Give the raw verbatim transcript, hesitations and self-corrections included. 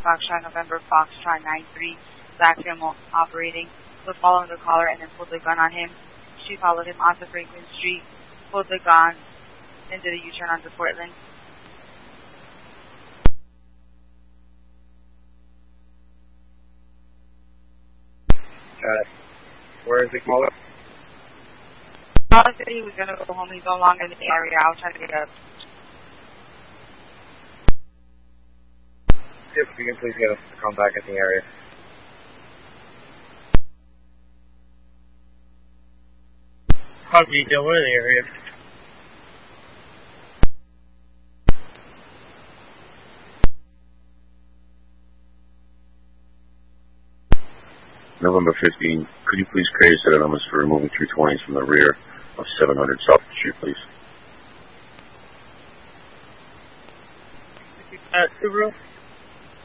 Foxtrot November Foxtrot nine three, black film operating, was following the caller and then pulled the gun on him. She followed him onto Franklin Street, pulled the gun, and did a U-turn onto Portland. Got it. Where is the caller? Caller said he was going to go home. He's no longer in the area. I was trying to get up. If you can please get us to come back in the area. Copy, detail, we're in the area. November fifteenth, could you please create a set of numbers for removing three twenties from the rear of seven hundred South Street, please? Uh, Subaru?